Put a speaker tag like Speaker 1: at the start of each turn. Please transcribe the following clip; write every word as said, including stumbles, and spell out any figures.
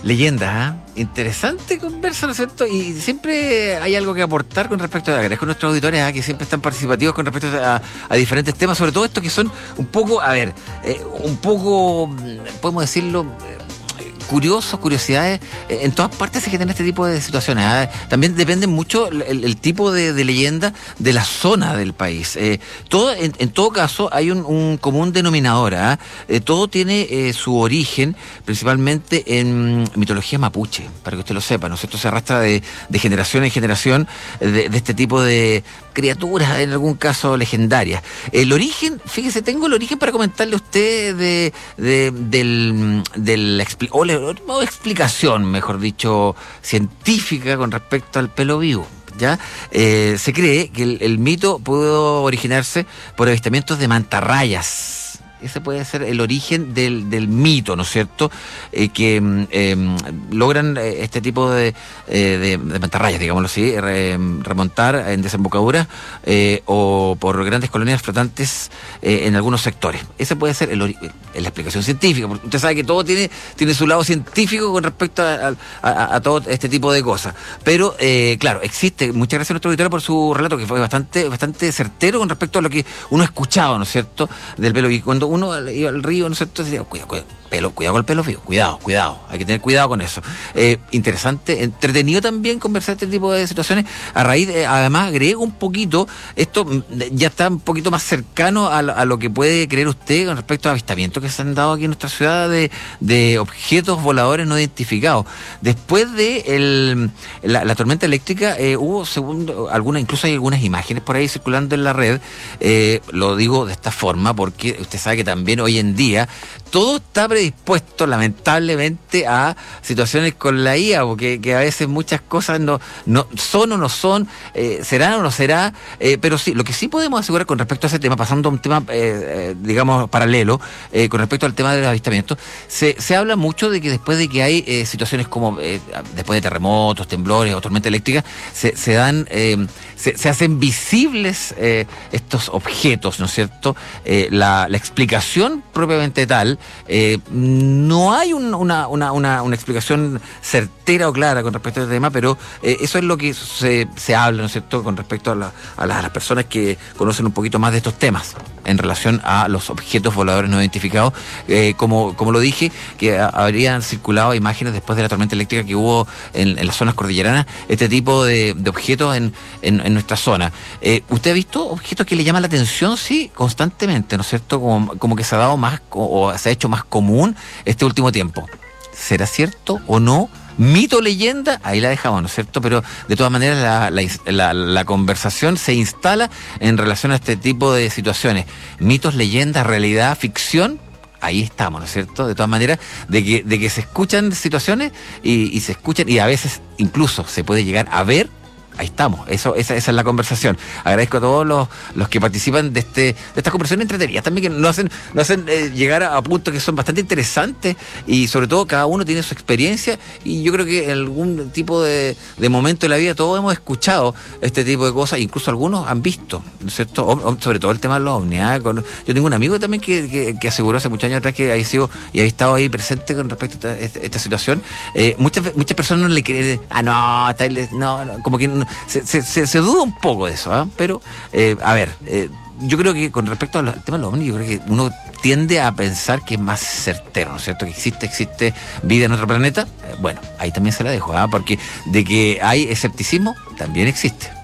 Speaker 1: Leyendas, ¿ah? ¿eh? Interesante conversa, ¿no es cierto? Y siempre hay algo que aportar con respecto a... Agradezco a nuestros auditores, ¿eh? Que siempre están participativos con respecto a, a diferentes temas, sobre todo estos que son un poco, a ver, eh, un poco, podemos decirlo... Eh, curiosos, curiosidades, eh, en todas partes se generan este tipo de situaciones. ¿eh? También depende mucho el, el tipo de, de leyenda de la zona del país. Eh, todo, en, en todo caso, hay un, un común denominador. ¿eh? Eh, todo tiene eh, su origen principalmente en mitología mapuche, para que usted lo sepa, ¿no? Esto se arrastra de, de generación en generación de, de este tipo de criaturas, en algún caso legendarias. El origen, fíjese, tengo el origen para comentarle a usted de, de, del, del o la, o explicación, mejor dicho, científica con respecto al pelo vivo. ¿Ya? Eh, se cree que el, el mito pudo originarse por avistamientos de mantarrayas. Ese puede ser el origen del, del mito, ¿no es cierto? Eh, que eh, logran eh, este tipo de, eh, de, de mantarrayas, digámoslo así, re, remontar en desembocaduras eh, o por grandes colonias flotantes eh, en algunos sectores. Ese puede ser el, la explicación científica, porque usted sabe que todo tiene, tiene su lado científico con respecto a, a, a todo este tipo de cosas. Pero, eh, claro, existe, muchas gracias a nuestro auditorio por su relato, que fue bastante, bastante certero con respecto a lo que uno escuchaba, ¿no es cierto?, del pelo. Y cuando uno iba al río, ¿no es cierto?, decía, cuidado, cuidado, pelo, cuidado con el pelo vivo, cuidado, cuidado, hay que tener cuidado con eso. Eh, interesante, entretenido también conversar este tipo de situaciones. A raíz, de, además, agrego un poquito, esto ya está un poquito más cercano a, a lo que puede creer usted con respecto a avistamientos que se han dado aquí en nuestra ciudad de, de objetos voladores no identificados. Después de el, la, la tormenta eléctrica, eh, hubo, según algunas, incluso hay algunas imágenes por ahí circulando en la red. Eh, lo digo de esta forma porque usted sabe que también hoy en día todo está predispuesto, lamentablemente, a situaciones con la I A, porque que a veces muchas cosas no, no son o no son, eh, serán o no será, eh, pero sí, lo que sí podemos asegurar con respecto a ese tema, pasando a un tema, eh, eh, digamos, paralelo, eh, con respecto al tema del avistamiento, se, se habla mucho de que después de que hay eh, situaciones como, eh, después de terremotos, temblores o tormenta eléctrica, se, se dan, eh, se, se hacen visibles eh, estos objetos, ¿no es cierto? Eh, la, la explicación propiamente tal, eh, no hay un, una, una, una, una explicación certera o clara con respecto a este tema, pero eh, eso es lo que se, se habla, ¿no es cierto?, con respecto a, la, a, la, a las personas que conocen un poquito más de estos temas en relación a los objetos voladores no identificados. Eh, como, como lo dije, que a, habrían circulado imágenes después de la tormenta eléctrica que hubo en, en las zonas cordilleranas, este tipo de, de objetos en, en, en nuestra zona. Eh, ¿Usted ha visto objetos que le llaman la atención? Sí, constantemente, ¿no es cierto?, como, como que se ha dado más o se ha hecho más común este último tiempo. ¿Será cierto o no? Mito, leyenda, ahí la dejamos, ¿no es cierto? Pero de todas maneras la, la, la, la conversación se instala en relación a este tipo de situaciones. Mitos, leyendas, realidad, ficción, ahí estamos, ¿no es cierto? De todas maneras, de que, de que se escuchan situaciones y, y se escuchan, y a veces incluso se puede llegar a ver. Ahí estamos, eso, esa, esa es la conversación. Agradezco a todos los, los que participan de este de estas conversaciones entretenidas también, que nos hacen, nos hacen eh, llegar a, a puntos que son bastante interesantes, y sobre todo cada uno tiene su experiencia, y yo creo que en algún tipo de, de momento de la vida todos hemos escuchado este tipo de cosas, incluso algunos han visto, ¿no es cierto? O, o, sobre todo el tema de los ovnis. ¿eh? Con, yo tengo un amigo también que, que, que aseguró hace muchos años atrás que ha sido y ha estado ahí presente con respecto a esta, esta, esta situación. Eh, muchas, muchas personas no le creen, ah, no, está, no, no, como que no, Se, se, se, se duda un poco de eso, ¿eh? Pero, eh, a ver, eh, yo creo que con respecto al tema de los ovnis, yo creo que uno tiende a pensar que es más certero, ¿no es cierto? Que existe, existe vida en otro planeta. Eh, bueno, ahí también se la dejo, ¿eh? Porque de que hay escepticismo, también existe.